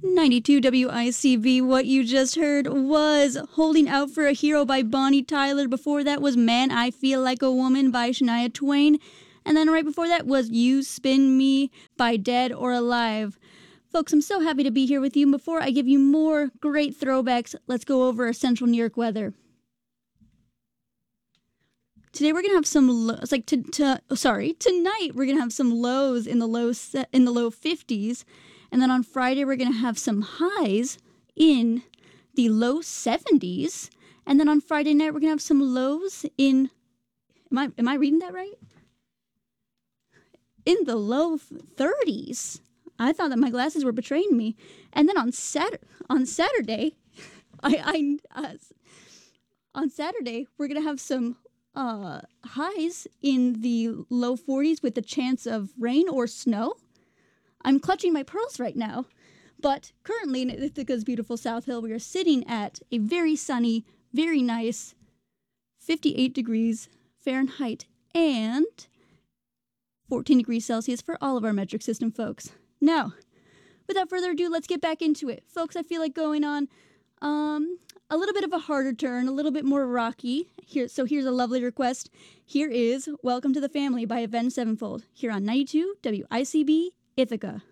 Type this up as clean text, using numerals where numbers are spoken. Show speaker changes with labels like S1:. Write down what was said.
S1: 92 WICV. What you just heard was Holding Out for a Hero by Bonnie Tyler. Before that was Man, I Feel Like a Woman by Shania Twain. And then right before that was You Spin Me by Dead or Alive. Folks, I'm so happy to be here with you. Before I give you more great throwbacks, let's go over our Central New York weather. Today we're gonna have some lows, tonight we're gonna have some lows in the low 50s, and then on Friday we're gonna have some highs in the low 70s, and then on Friday night we're gonna have some lows in. Am I reading that right? In the low 30s. I thought that my glasses were betraying me, and then on Saturday, on Saturday we're gonna have some highs in the low 40s with the chance of rain or snow. I'm clutching my pearls right now, but currently in Ithaca's beautiful South Hill, we are sitting at a very sunny, very nice 58 degrees Fahrenheit and 14 degrees Celsius for all of our metric system folks. Now, without further ado, let's get back into it. Folks, I feel like going on a little bit of a harder turn, a little bit more rocky. Here's a lovely request. Here is Welcome to the Family by Avenged Sevenfold, here on 92 WICB Ithaca.